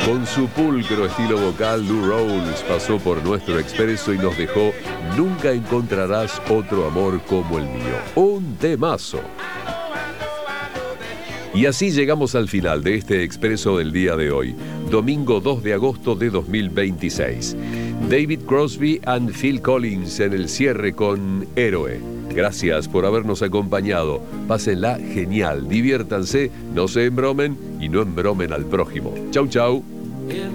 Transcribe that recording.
Con su pulcro estilo vocal, Lou Rawls pasó por nuestro expreso y nos dejó Nunca encontrarás otro amor como el mío. Un temazo. Y así llegamos al final de este expreso del día de hoy, domingo 2 de agosto de 2026. David Crosby and Phil Collins en el cierre con Héroe. Gracias por habernos acompañado. Pásenla genial, diviértanse, no se embromen y no embromen al prójimo. Chau, chau.